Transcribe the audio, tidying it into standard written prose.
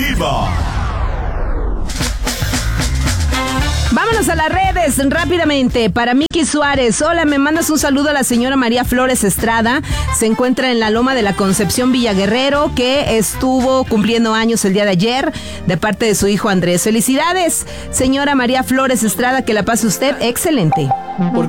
Deportiva. Vámonos a las redes rápidamente. Para Miki Suárez, hola, me mandas un saludo a la señora María Flores Estrada. Se encuentra en la Loma de la Concepción, Villaguerrero, que estuvo cumpliendo años el día de ayer, de parte de su hijo Andrés. Felicidades, señora María Flores Estrada, que la pase usted excelente.